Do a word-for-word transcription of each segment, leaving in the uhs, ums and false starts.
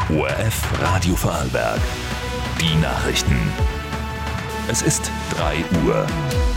O R F Radio Vorarlberg. Die Nachrichten. Es ist drei Uhr.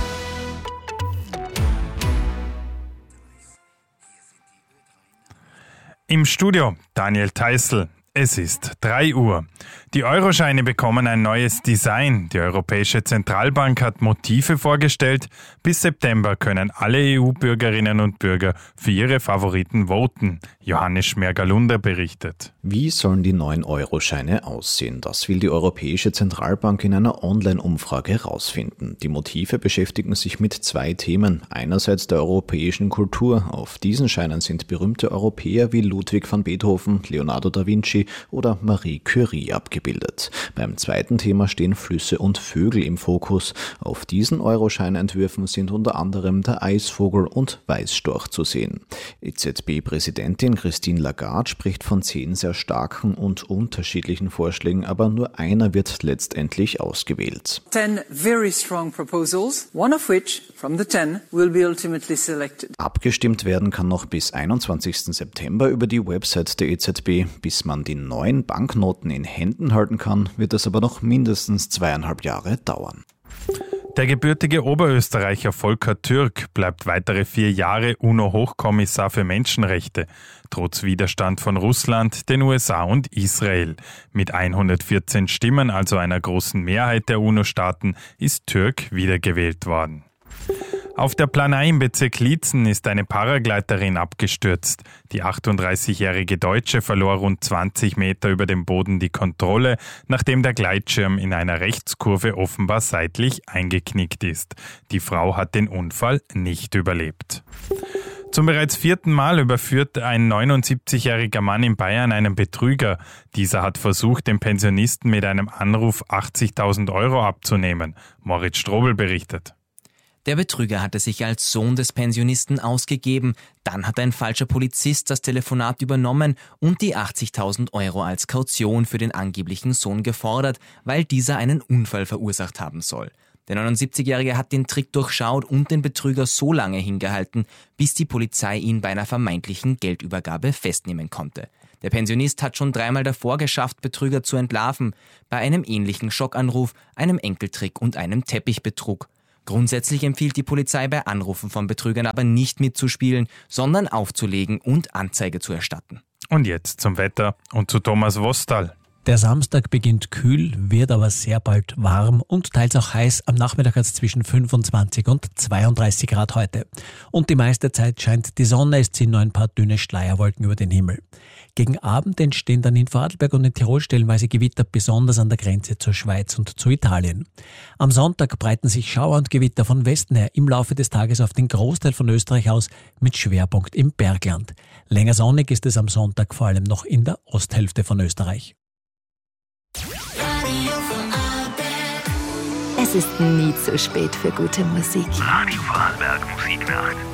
Im Studio Daniel Theißl. Es ist drei Uhr. Die Euroscheine bekommen ein neues Design. Die Europäische Zentralbank hat Motive vorgestellt. Bis September können alle E U-Bürgerinnen und Bürger für ihre Favoriten voten. Johannes Schmergalunder berichtet. Wie sollen die neuen Euroscheine aussehen? Das will die Europäische Zentralbank in einer Online-Umfrage herausfinden. Die Motive beschäftigen sich mit zwei Themen. Einerseits der europäischen Kultur. Auf diesen Scheinen sind berühmte Europäer wie Ludwig van Beethoven, Leonardo da Vinci oder Marie Curie abgebildet. Beim zweiten Thema stehen Flüsse und Vögel im Fokus. Auf diesen Euroscheinentwürfen sind unter anderem der Eisvogel und Weißstorch zu sehen. E Z B-Präsidentin Christine Lagarde spricht von zehn sehr starken und unterschiedlichen Vorschlägen, aber nur einer wird letztendlich ausgewählt. Ten very strong proposals, one of which from the ten will be ultimately selected. Abgestimmt werden kann noch bis einundzwanzigsten September über die Website der E Z B. Bis man die neuen Banknoten in Händen halten kann, wird es aber noch mindestens zweieinhalb Jahre dauern. Der gebürtige Oberösterreicher Volker Türk bleibt weitere vier Jahre UNO-Hochkommissar für Menschenrechte, trotz Widerstand von Russland, den U S A und Israel. Mit hundertvierzehn Stimmen, also einer großen Mehrheit der UNO-Staaten, ist Türk wiedergewählt worden. Auf der Planei im Bezirk Liezen ist eine Paragleiterin abgestürzt. Die achtunddreißigjährige Deutsche verlor rund zwanzig Meter über dem Boden die Kontrolle, nachdem der Gleitschirm in einer Rechtskurve offenbar seitlich eingeknickt ist. Die Frau hat den Unfall nicht überlebt. Zum bereits vierten Mal überführt ein neunundsiebzigjähriger Mann in Bayern einen Betrüger. Dieser hat versucht, dem Pensionisten mit einem Anruf achtzigtausend Euro abzunehmen. Moritz Strobel berichtet. Der Betrüger hatte sich als Sohn des Pensionisten ausgegeben, dann hat ein falscher Polizist das Telefonat übernommen und die achtzigtausend Euro als Kaution für den angeblichen Sohn gefordert, weil dieser einen Unfall verursacht haben soll. Der neunundsiebzigjährige hat den Trick durchschaut und den Betrüger so lange hingehalten, bis die Polizei ihn bei einer vermeintlichen Geldübergabe festnehmen konnte. Der Pensionist hat schon dreimal davor geschafft, Betrüger zu entlarven, bei einem ähnlichen Schockanruf, einem Enkeltrick und einem Teppichbetrug. Grundsätzlich empfiehlt die Polizei bei Anrufen von Betrügern aber nicht mitzuspielen, sondern aufzulegen und Anzeige zu erstatten. Und jetzt zum Wetter und zu Thomas Wostal. Der Samstag beginnt kühl, wird aber sehr bald warm und teils auch heiß. Am Nachmittag hat es zwischen fünfundzwanzig und zweiunddreißig Grad heute. Und die meiste Zeit scheint die Sonne, es ziehen nur ein paar dünne Schleierwolken über den Himmel. Gegen Abend entstehen dann in Vorarlberg und in Tirol stellenweise Gewitter, besonders an der Grenze zur Schweiz und zu Italien. Am Sonntag breiten sich Schauer und Gewitter von Westen her im Laufe des Tages auf den Großteil von Österreich aus, mit Schwerpunkt im Bergland. Länger sonnig ist es am Sonntag vor allem noch in der Osthälfte von Österreich. Es ist nie zu spät für gute Musik. Radio Vorarlberg Musiknacht.